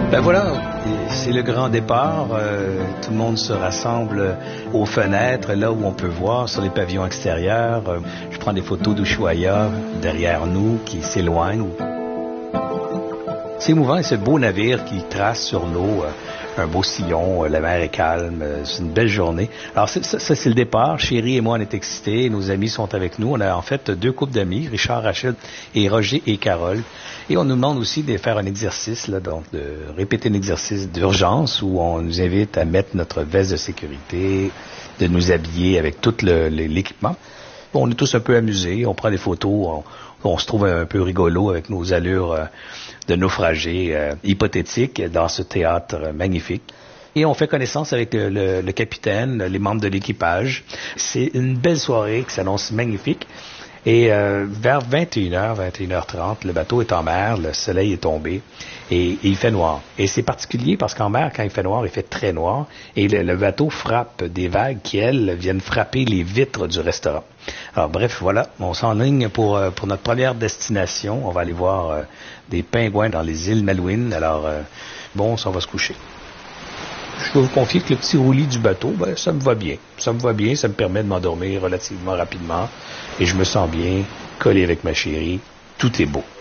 Ben voilà, c'est le grand départ. Tout le monde se rassemble aux fenêtres, là où on peut voir sur les pavillons extérieurs. Je prends des photos d'Ushuaïa derrière nous qui s'éloigne. C'est émouvant, ce beau navire qui trace sur l'eau un beau sillon, la mer est calme, c'est une belle journée. Alors ça c'est le départ. Chérie et moi on est excités, nos amis sont avec nous. On a en fait 2 couples d'amis, Richard, Rachel et Roger et Carole. Et on nous demande aussi de faire un exercice, là, donc de répéter un exercice d'urgence où on nous invite à mettre notre veste de sécurité, de nous habiller avec tout l'équipement. On est tous un peu amusés, on prend des photos, on se trouve un peu rigolo avec nos allures de naufragés hypothétiques dans ce théâtre magnifique. Et on fait connaissance avec le capitaine, les membres de l'équipage. C'est une belle soirée qui s'annonce magnifique. Et vers 21h, 21h30, le bateau est en mer, le soleil est tombé et il fait noir. Et c'est particulier parce qu'en mer, quand il fait noir, il fait très noir et le bateau frappe des vagues qui, elles, viennent frapper les vitres du restaurant. Alors bref, voilà, on s'enligne pour notre première destination. On va aller voir des pingouins dans les îles Malouines. Alors, bon, on va se coucher. Je peux vous confier que le petit roulis du bateau, ben, ça me va bien. Ça me va bien, ça me permet de m'endormir relativement rapidement. Et je me sens bien, collé avec ma chérie. Tout est beau.